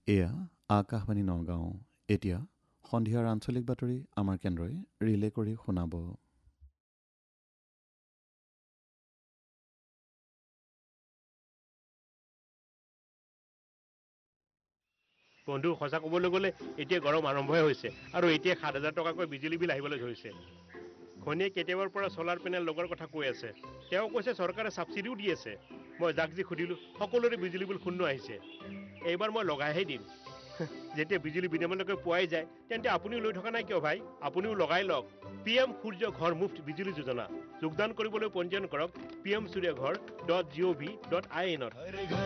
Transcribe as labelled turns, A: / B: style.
A: এয়া আকাশবাণী নগাঁও। এতিয়া সন্ধিয়াৰ আঞ্চলিক বাতৰি আমাৰ কেন্দ্ৰই ৰিলে কৰি শুনাব।
B: বন্ধু, সঁচা ক'বলৈ গ'লে এতিয়া গৰম আৰম্ভই হৈছে আৰু এতিয়া ৭,০০০ টকাকৈ বিজুলী বিল আহিবলৈ ধৰিছে। ঘনীয়ে কেতিয়াবাৰ পৰা চলাৰ পেনেল লগোৱাৰ কথা কৈ আছে। তেওঁ কৈছে চৰকাৰে ছাবচিডিও দি আছে। মই যাক যি সুধিলোঁ সকলোৰে বিজুলী বিল শূন্য আহিছে। এইবাৰ মই লগাইহে দিম। যেতিয়া বিজুলী বিনামূলীয়াকৈ পোৱাই যায় তেন্তে আপুনিও লৈ থকা নাই কিয় ভাই? আপুনিও লগাই লওক। PM সূৰ্য ঘৰ মুফ্ত বিজুলী যোজনা। যোগদান কৰিবলৈ পঞ্জীয়ন কৰক pmsuryaghar.gov.in